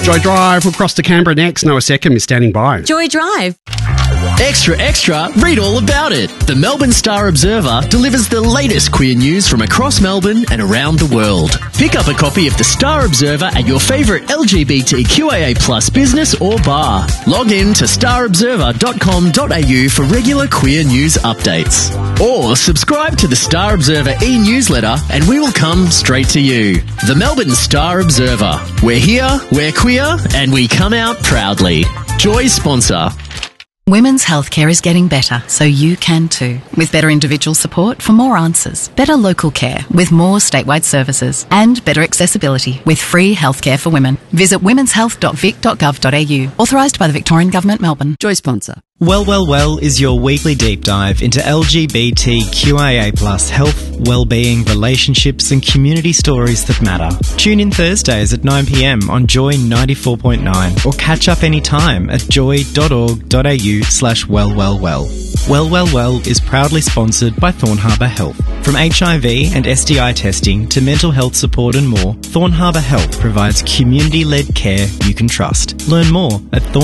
Joy Drive, we'll cross to Canberra next. Noah Seckham is standing by. Joy Drive. Extra, extra, read all about it. The Melbourne Star Observer delivers the latest queer news from across Melbourne and around the world. Pick up a copy of the Star Observer at your favourite LGBTQIA+ business or bar. Log in to starobserver.com.au for regular queer news updates. Or subscribe to the Star Observer e-newsletter and we will come straight to you. The Melbourne Star Observer. We're here, we're queer, and we come out proudly. Joy sponsor. Women's healthcare is getting better, so you can too. With better individual support for more answers, better local care with more statewide services, and better accessibility with free healthcare for women. Visit womenshealth.vic.gov.au. Authorised by the Victorian Government, Melbourne. Joy sponsor. Well is your weekly deep dive into LGBTQIA+ health, well-being, relationships and community stories that matter. Tune in Thursdays at 9 p.m. on Joy 94.9 or catch up anytime at joy.org.au/wellwellwell. Well is proudly sponsored by Thorn Harbour Health. From HIV and STI testing to mental health support and more, Thorn Harbour Health provides community-led care you can trust. Learn more at